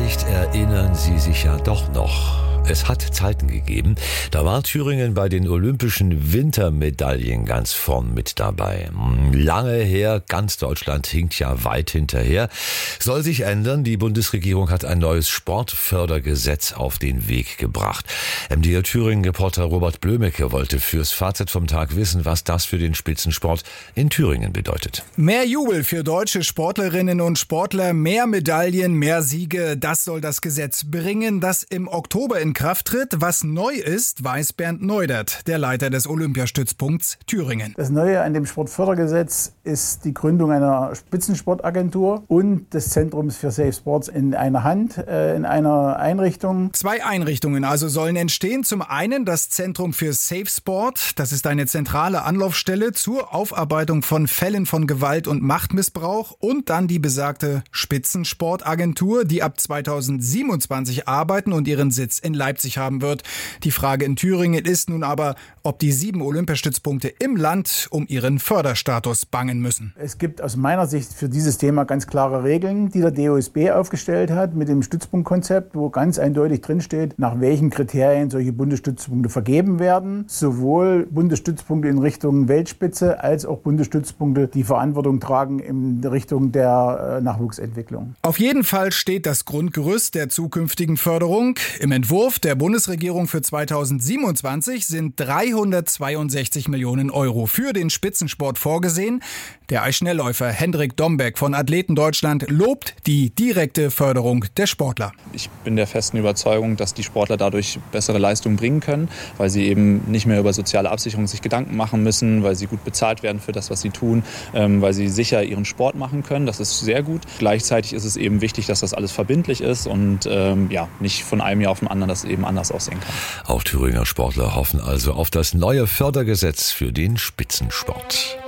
Vielleicht erinnern Sie sich ja doch noch. Es hat Zeiten gegeben, da war Thüringen bei den Olympischen Wintermedaillen ganz vorn mit dabei. Lange her, ganz Deutschland hinkt ja weit hinterher. Soll sich ändern, die Bundesregierung hat ein neues Sportfördergesetz auf den Weg gebracht. MDR Thüringen-Reporter Robert Blömecke wollte fürs Fazit vom Tag wissen, was das für den Spitzensport in Thüringen bedeutet. Mehr Jubel für deutsche Sportlerinnen und Sportler, mehr Medaillen, mehr Siege. Das soll das Gesetz bringen, das im Oktober in Kraft tritt. Was neu ist, weiß Bernd Neudert, der Leiter des Olympiastützpunkts Thüringen. Das Neue an dem Sportfördergesetz ist die Gründung einer Spitzensportagentur und des Zentrums für Safe Sports in einer Hand, in einer Einrichtung. 2 Einrichtungen also sollen entstehen. Zum einen das Zentrum für Safe Sport. Das ist eine zentrale Anlaufstelle zur Aufarbeitung von Fällen von Gewalt und Machtmissbrauch. Und dann die besagte Spitzensportagentur, die ab 2027 arbeiten und ihren Sitz in Leipzig haben wird. Die Frage in Thüringen ist nun aber, ob die 7 Olympiastützpunkte im Land um ihren Förderstatus bangen müssen. Es gibt aus meiner Sicht für dieses Thema ganz klare Regeln, die der DOSB aufgestellt hat mit dem Stützpunktkonzept, wo ganz eindeutig drinsteht, nach welchen Kriterien solche Bundesstützpunkte vergeben werden. Sowohl Bundesstützpunkte in Richtung Weltspitze als auch Bundesstützpunkte, die Verantwortung tragen in Richtung der Nachwuchsentwicklung. Auf jeden Fall steht das Grundgerüst der zukünftigen Förderung. Im Entwurf der Bundesregierung für 2027 sind 362 Millionen Euro für den Spitzensport vorgesehen. Der Eisschnellläufer Hendrik Dombeck von Athleten Deutschland lobt die direkte Förderung der Sportler. Ich bin der festen Überzeugung, dass die Sportler dadurch bessere Leistungen bringen können, weil sie eben nicht mehr über soziale Absicherung sich Gedanken machen müssen, weil sie gut bezahlt werden für das, was sie tun, weil sie sicher ihren Sport machen können. Das ist sehr gut. Gleichzeitig ist es eben wichtig, dass das alles verbindlich ist und nicht von einem Jahr auf den anderen das eben anders aussehen kann. Auch Thüringer Sportler hoffen also auf das neue Fördergesetz für den Spitzensport.